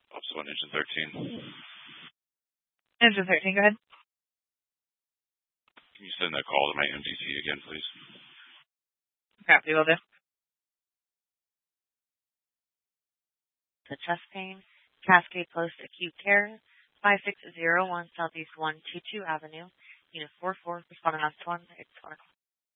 Also on engine 13. Engine 13, go ahead. Can you send that call to my MDT again, please? Copy, will do. The chest pain, Cascade Post Acute Care, 5601 Southeast 122 Avenue, Unit 44, responding last one, it's 1 o'clock.